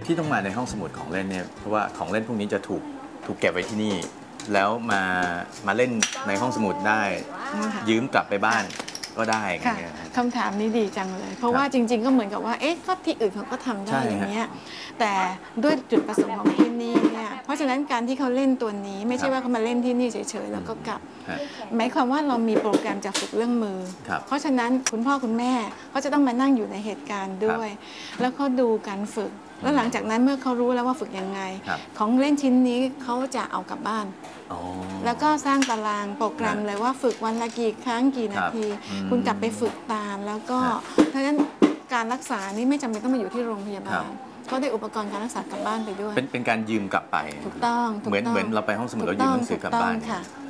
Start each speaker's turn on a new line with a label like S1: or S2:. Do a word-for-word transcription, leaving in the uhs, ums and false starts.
S1: ที่ต้องมาในห้องสมุดของเล่นเนี่ยเพราะว่าของเล่นพวกนี้จะถูกถูกเก็บไว้ที่นี่แล้วมามาเล่นในห้องสมุดได้ยืมกลับไปบ้านก็ได้ค่ะ
S2: คำถามนี้ดีจังเลยเพราะว่าจริงๆก็เหมือนกับว่าเอ๊ะก็ที่อื่นเขาก็ทำได้อย่างเงี้ยแต่ด้วยจุดประสงค์ของที่นี่เนี่ยเพราะฉะนั้นการที่เขาเล่นตัวนี้ไม่ใช่ว่าเขามาเล่นที่นี่เฉยๆแล้วก็กลับหมายความว่าเรามีโปรแกรมจะฝึกเรื่องมือเพราะฉะนั้นคุณพ่อคุณแม่ก็จะต้องมานั่งอยู่ในเหตุการณ์ด้วยแล้วก็ดูการฝึกแล้วหลังจากนั้นเมื่อเขารู้แล้วว่าฝึกยังไงของเล่นชิ้นนี้เขาจะเอากลับบ้านแล้วก็สร้างตารางโปรแกรมเลยว่าฝึกวันละกี่ครั้งกี่นาทีคุณกลับไปฝึกตามแล้วก็เพราะฉะนั้นการรักษานี่ไม่จำเป็นต้องมาอยู่ที่โรงพยาบาลก็ได้อุปกรณ์การรักษากลับบ้านไปด้วย
S1: เป็นเป็นการยืมกลับไป
S2: ถูกต้อง
S1: เหมือนเหมือนเราไปห้องสมุดเรายืมหนังสือกลับบ้าน
S2: ค่ะ